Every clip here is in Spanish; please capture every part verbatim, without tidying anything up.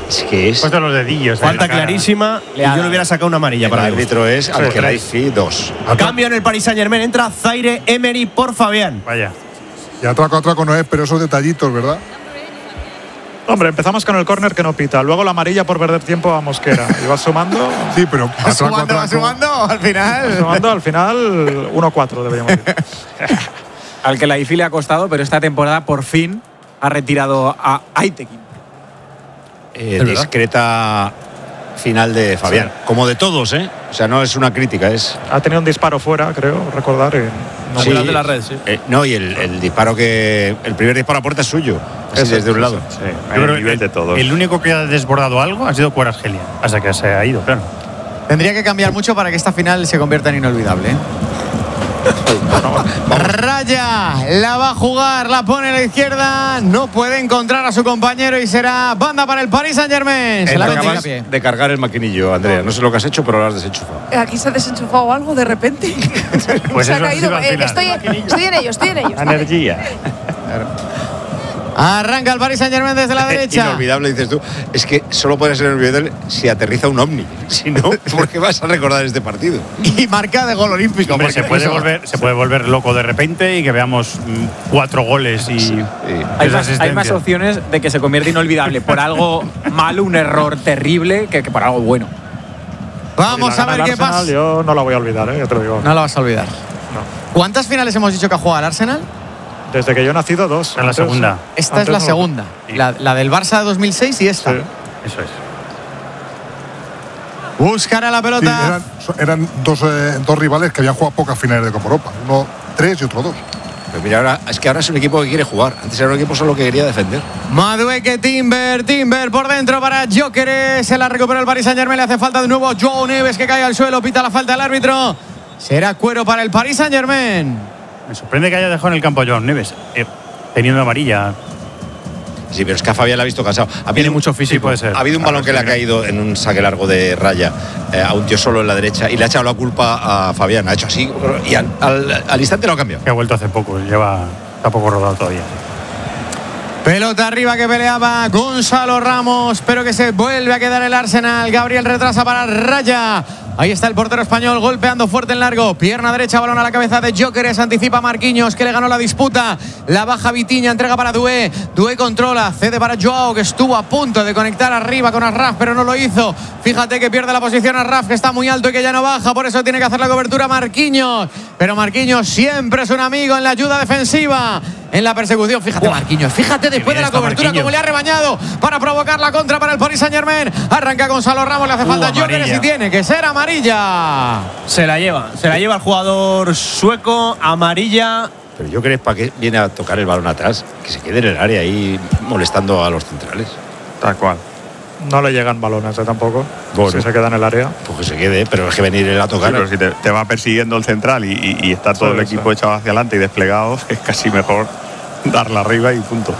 Es que es. Puesto los dedillos. Falta clarísima y yo le hubiera sacado una amarilla El para el árbitro es Sí, Al-Khelaifi dos. Cambio en el Paris Saint-Germain, entra Zaire Emery por Fabián. Vaya. Y atraco, atraco no es, pero esos detallitos, ¿verdad? Hombre, empezamos con el córner que no pita. Luego la amarilla por perder tiempo a Mosquera. Y vas sumando. Sí, pero atraco, Sumando, atraco. sumando, al final. Sumando al final uno cuatro deberíamos decir. Al que la I F I le ha costado, pero esta temporada por fin ha retirado a Aitekin. Eh, discreta final de Fabián. Sí. Como de todos, ¿eh? O sea, no es una crítica, es. Ha tenido un disparo fuera, creo, recordar. Y no sí, de la red, sí. Eh, no, y el, el disparo que. El primer disparo a puerta es suyo. Así Eso, desde un lado. Sí, Yo creo el nivel el, de todos. El único que ha desbordado algo ha sido Kvaratskhelia. Hasta que se ha ido, claro. Tendría que cambiar mucho para que esta final se convierta en inolvidable, ¿eh? Raya, la va a jugar, la pone a la izquierda, no puede encontrar a su compañero y será banda para el Paris Saint-Germain. Se Eh, la acabas pie. de cargar el maquinillo, Andrea. No sé lo que has hecho, pero lo has desenchufado. Aquí se ha desenchufado algo de repente. Pues se ha eso ha caído. sido al Eh, final. estoy, estoy en ello, estoy en ello. Energía. Arranca el Paris Saint-Germain desde la derecha. Inolvidable, dices tú. Es que solo puede ser inolvidable si aterriza un ovni. Si no, ¿por qué vas a recordar este partido? Y marca de gol olímpico. Hombre, porque se puede, eso- volver, se puede volver loco de repente y que veamos mm, cuatro goles y. Sí. Hay esa más, hay más asistencia. opciones de que se convierta inolvidable por algo malo, un error terrible, que, que por algo bueno. Vamos Si la a ver gana qué el Arsenal, pasa. Yo no la voy a olvidar, ¿eh? Ya te lo digo. No la vas a olvidar. ¿Cuántas finales hemos dicho que ha jugado el Arsenal? Desde que yo he nacido, dos. En la Antes- segunda. Esta antes es la no. segunda. Sí. La, la del Barça de dos mil seis y esta. Sí. Eso es. Buscará la Sí, pelota. eran, eran dos, eh, dos rivales que habían jugado pocas finales de Copa Europa. Uno tres y otro dos. Pero mira, ahora, es que ahora es un equipo que quiere jugar. Antes era un equipo solo que quería defender. Madueque, Timber, Timber por dentro para Gyökeres. Se la recupera el Paris Saint-Germain. Le hace falta de nuevo a Joao Neves, que cae al suelo. Pita la falta del árbitro. Será cuero para el Paris Saint-Germain. Me sorprende que haya dejado en el campo a Joao Neves, eh, teniendo amarilla. Sí, pero es que a Fabián la ha visto cansado. Ha Tiene habido, mucho físico. Sí, puede ser. ha habido un Claro, balón que sí, le ha mira. caído en un saque largo de Raya eh, a un tío solo en la derecha y le ha echado la culpa a Fabián. Ha hecho así y al, al, al instante lo ha cambiado. Que ha vuelto hace poco, lleva. Está poco rodado todavía. Pelota arriba que peleaba Gonzalo Ramos, pero que se vuelve a quedar el Arsenal. Gabriel retrasa para Raya. Ahí está el portero español golpeando fuerte en largo. Pierna derecha, balón a la cabeza de Gyökeres. Anticipa Marquinhos, que le ganó la disputa. La baja Vitinha, entrega para Doué. Doué controla, cede para Joao, que estuvo a punto de conectar arriba con Arraf, pero no lo hizo. Fíjate que pierde la posición Arraf, que está muy alto y que ya no baja. Por eso tiene que hacer la cobertura Marquinhos. Pero Marquinhos siempre es un amigo en la ayuda defensiva. En la persecución, fíjate Marquinhos, fíjate después de bien la está cobertura Marquinhos. como le ha rebañado para provocar la contra para el Paris Saint-Germain. Arranca Gonzalo Ramos, le hace Uh, falta Gyökeres amarilla. y tiene que ser amarilla. Se la lleva, se la lleva el jugador sueco, amarilla. Pero yo creo que para qué viene a tocar el balón atrás, que se quede en el área ahí molestando a los centrales. Tal cual. No le llegan balones ¿eh? tampoco. Bueno. Si se queda en el área. Pues que se quede, pero es que venir él a Sí, tocar. pero si te, te va persiguiendo el central y, y, y está todo Sí, el sí. equipo echado hacia adelante y desplegado, es casi mejor darla arriba y punto.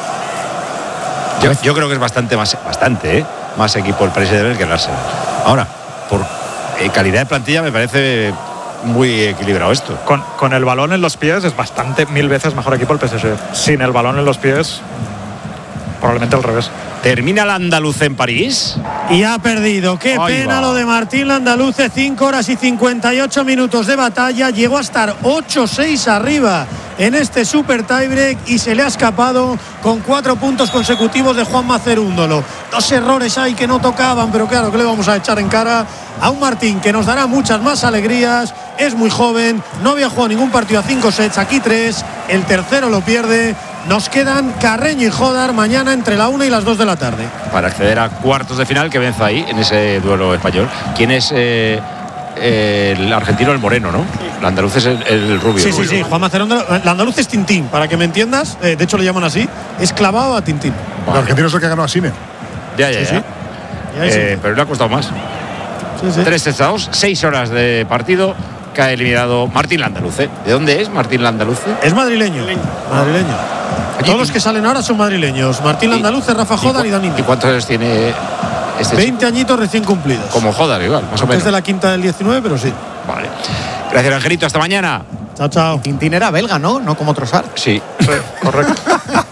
Yo, yo creo que es bastante más, bastante, ¿eh? más equipo el Paris Saint-Germain que el Arsenal. Ahora, por eh, calidad de plantilla me parece muy equilibrado esto. Con, con el balón en los pies es bastante, mil veces mejor equipo el P S G. Sin el balón en los pies, probablemente al revés. ¿Termina el andaluz en París? Y ha perdido. Qué Ahí pena va. lo de Martín Landaluce. cinco horas y cincuenta y ocho minutos de batalla. Llegó a estar ocho seis arriba en este super tiebreak y se le ha escapado con cuatro puntos consecutivos de Juan Macerúndolo. Dos errores ahí que no tocaban, pero claro, que le vamos a echar en cara a un Martín que nos dará muchas más alegrías. Es muy joven, no había jugado ningún partido a cinco sets, aquí tres. El tercero lo pierde. Nos quedan Carreño y Jodar mañana entre la una y las dos de la tarde. Para acceder a cuartos de final, que vence ahí, en ese duelo español. ¿Quién es eh, eh, el argentino? El moreno, ¿no? El andaluz es el, el rubio. Sí, sí, sí. Juan Macerúndolo. El andaluz es Tintín, para que me entiendas. Eh, de hecho, lo llaman así. Es clavado a Tintín. El argentino es el que ganó a Sine. Ya, ya, Sí, ya. sí. Y ahí sí. Eh, pero le ha costado más. Sí, sí. Tres estados, seis horas de partido, que ha eliminado Martín Landaluce. ¿De dónde es Martín Landaluce? Es madrileño. Madrileño. Todos los que salen ahora son madrileños. Martín Landaluce, Rafa Jodar y Dani. ¿Y cuántos años tiene este veinte chico? añitos recién cumplidos. Como Jodar, igual, más o menos. Es de la quinta del diecinueve, pero sí. Vale. Gracias, Angelito. Hasta mañana. Chao, chao. Tintín era belga, ¿no? No como Trossard. Sí. Sí, correcto.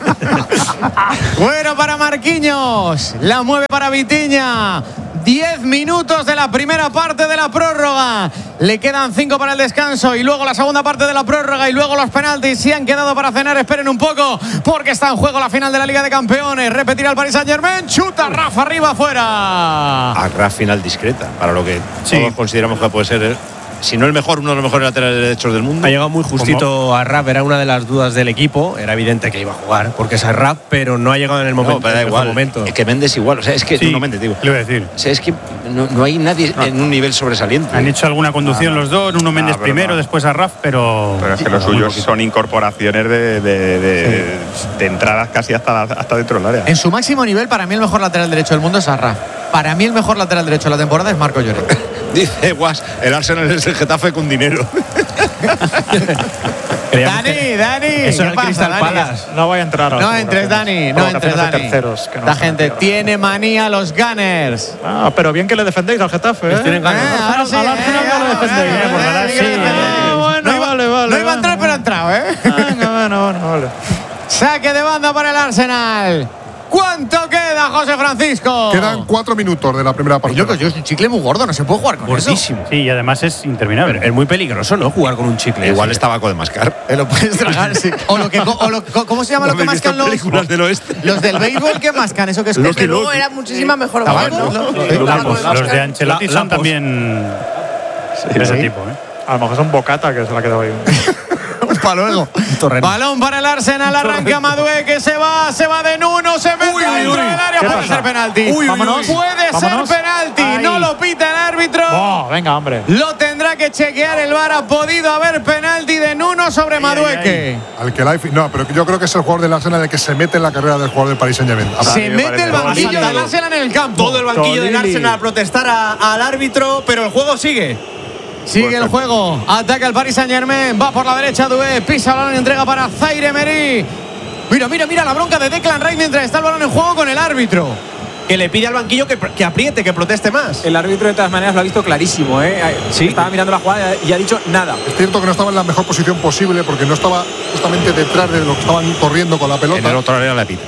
Bueno para Marquinhos. La mueve para Vitinha. Diez minutos de la primera parte de la prórroga. Le quedan cinco para el descanso y luego la segunda parte de la prórroga y luego los penaltis. Si han quedado para cenar, esperen un poco porque está en juego la final de la Liga de Campeones. Repetirá el Paris Saint-Germain. Chuta Rafa arriba afuera. A Rafa final discreta, para lo que sí. todos consideramos que puede ser, ¿eh? Si no el mejor, uno de los mejores laterales derechos del mundo. Ha llegado muy justito a Rafa, era una de las dudas del equipo. Era evidente que iba a jugar porque es Rafa, pero no ha llegado en el momento. No, pero da igual. Momento. Es que Mendes igual, o sea, es que sí, no Mendes, digo. Le voy a decir. O sea, es que no, no hay nadie no. en un nivel sobresaliente. Han hecho alguna conducción ah, no. los dos, uno Mendes ah, primero, no. después a Rafa, pero. Pero es que los suyos son incorporaciones de, de, de, sí. de entradas casi hasta, hasta dentro del área. En su máximo nivel, para mí el mejor lateral derecho del mundo es Rafa. Para mí el mejor lateral derecho de la temporada es Marco Lloret. Dice Guas, el Arsenal es el Getafe con dinero. Dani, Dani, eso ¿qué pasa, Dani? No voy a entrar. No entres, Dani, no entres, Dani. Terceros, que no la gente entrar. Tiene manía los Gunners. Ah, pero bien que le defendéis al Getafe, ¿eh? Tienen ganas. Eh, ahora sí, al Arsenal no lo defendéis. Eh, por verdad, sí. Bueno, vale, vale. No iba a entrar, pero ha entrado, ¿eh? Venga, bueno, bueno, vale. Saque de banda para el Arsenal. ¿Cuánto queda, José Francisco? Quedan cuatro minutos de la primera parte. Yo que yo es un chicle muy gordo, no se puede jugar con Gordísimo. eso. Sí, y además es interminable. Pero es muy peligroso, ¿no? Jugar con un chicle. Igual así. es tabaco de mascar. Te lo puedes tragar, sí. O lo que, o lo, ¿cómo se llama no lo que mascan los? películas del oeste. Los del béisbol que mascan, eso que es Desde luego era muchísima mejor. ¿Tabaco? ¿no? ¿no? Sí, Los, los de Ancelotti son también sí, de ese sí. tipo, ¿eh? A lo mejor son Bocata que se la ha quedado ahí. Para luego. Balón para el Arsenal, arranca Madué que se va, se va de Nuno, se mete uy, dentro uy, del área, puede pasa? ser penalti. Uy, Vámonos. Puede Vámonos. ser penalti, Ay. no lo pita el árbitro. Oh, venga, hombre. Lo tendrá que chequear el V A R. Ha podido haber penalti de Nuno sobre ay, Madueque. Al que la, no, pero yo creo que es el jugador del Arsenal el que se mete en la carrera del jugador del Paris Saint-Germain. Se mete el banquillo del Arsenal en el campo. Todo el banquillo del Arsenal a protestar a, al árbitro, pero el juego sigue. Sigue el juego, ataca el Paris Saint-Germain, va por la derecha Doué, pisa el balón y entrega para Zaire Emery. Mira, mira, mira la bronca de Declan Rice mientras está el balón en juego con el árbitro. Que le pide al banquillo que, que apriete, que proteste más. El árbitro de todas maneras lo ha visto clarísimo, ¿eh? Sí. Estaba mirando la jugada y ha dicho nada. Es cierto que no estaba en la mejor posición posible porque no estaba justamente detrás de lo que estaban corriendo con la pelota. En el otro área la pita.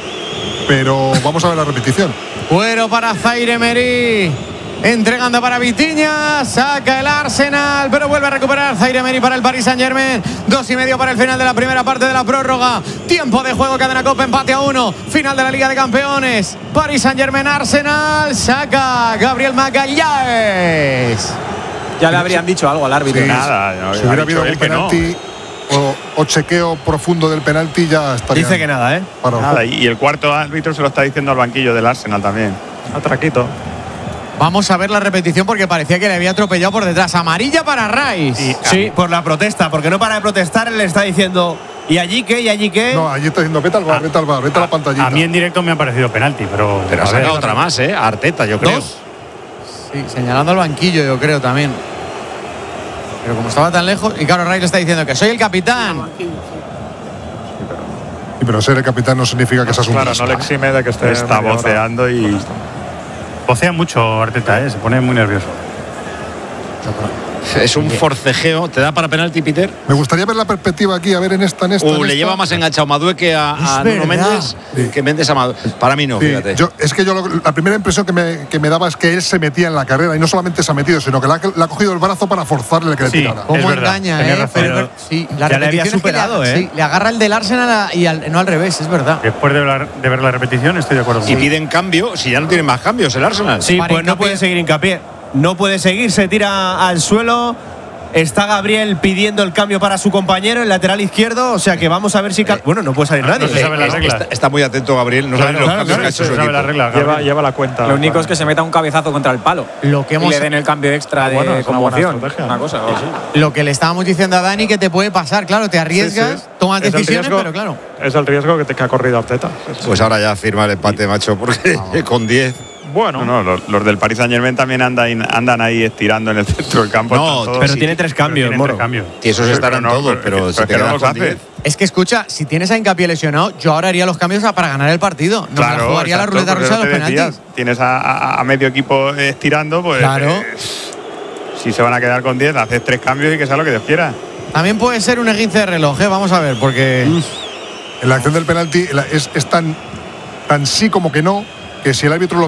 Pero vamos a ver la repetición. Bueno para Zaire Emery. Entregando para Vitinha, saca el Arsenal, pero vuelve a recuperar Zaire Emery para el Paris Saint-Germain. Dos y medio para el final de la primera parte de la prórroga. Tiempo de juego, cadena Copa, empate a uno. Final de la Liga de Campeones. Paris Saint-Germain, Arsenal, saca Gabriel Magalhães. Ya le habrían dicho algo al árbitro. Sí, nada. No, si hubiera habido un penalti no. o, o chequeo profundo del penalti, ya estaría. Dice que nada, ¿eh? Para nada. Y el cuarto árbitro se lo está diciendo al banquillo del Arsenal también. Atraquito. Vamos a ver la repetición porque parecía que le había atropellado por detrás. Amarilla para Rice. Y, sí, por la protesta, porque no para de protestar, él le está diciendo ¿y allí qué? ¿Y allí qué? No, allí está diciendo vete al bar, vete al bar, vete a, a la pantallita. A mí en directo me ha parecido penalti, pero. Pero ha sacado otra más, ¿eh? Arteta, yo creo. ¿Dos? Sí, señalando al banquillo, yo creo también. Pero como estaba tan lejos, y claro, Rice le está diciendo que soy el capitán. Sí, pero ser el capitán no significa que seas un claro, no le exime de que esté. Está voceando y. Vocea mucho Arteta, ¿eh? Se pone muy nervioso. Es un forcejeo. ¿Te da para penalti, Peter? Me gustaría ver la perspectiva aquí, a ver en esta, en esta. Uh, en le esta. lleva más enganchado Madué que a, a Nuno Méndez. Sí. Que Méndez a Madué. Para mí no, sí, fíjate. Yo, es que yo lo, la primera impresión que me, que me daba es que él se metía en la carrera y no solamente se ha metido, sino que le ha, le ha cogido el brazo para forzarle que le sí, tirara. ¿Cómo engaña, eh? Razón, pero, pero sí, la ya le había superado, es que le, ¿eh? Sí, le agarra el del Arsenal y al, no al revés, es verdad. Después de, la, de ver la repetición, estoy de acuerdo. Y piden cambio, si ya no tienen más cambios el Arsenal. Sí, para pues no hincapié. puede seguir hincapié. No puede seguir, se tira al suelo. Está Gabriel pidiendo el cambio para su compañero, el lateral izquierdo. O sea que vamos a ver si. Eh, bueno, no puede salir nadie. No se sabe la regla. Está, está muy atento Gabriel. No claro, sabe los claro, cambios claro, que ha hecho se su sabe equipo. la regla. Lleva, lleva la cuenta. Lo único es que se meta un cabezazo contra el palo. Lo que hemos y le den el cambio extra ah, de bueno, es una buena conmoción. estrategia. Una cosa. o sí. Lo que le estábamos diciendo a Dani que te puede pasar, claro, te arriesgas, Sí, sí. tomas Es el decisiones, riesgo- pero claro. Es el riesgo que, te, que ha corrido Arteta. Pues ahora ya firma el empate, macho, porque con diez. Bueno, No, no, los, los del Paris Saint-Germain también andan, andan ahí estirando en el centro del campo. No, están todos- Pero sí, tiene tres Pero cambios, tienen Moro. tres cambios. Y esos Sí, estarán pero no, todos, pero- pero, pero si es te que no quedas los con hace. diez. Es que escucha, si tienes a Hincapié lesionado, yo ahora haría los cambios para ganar el partido. No me la Claro, jugaría exacto, la ruleta porque rusa de lo los que decías, penaltis. Tienes a, a- a medio equipo estirando, pues. Claro. eh, si se van a quedar con diez, haces tres cambios y que sea lo que Dios quiera. También puede ser un esguince de reloj, ¿eh? Vamos a ver, porque En la acción del penalti la- es, es tan, tan sí como que no, que si el árbitro lo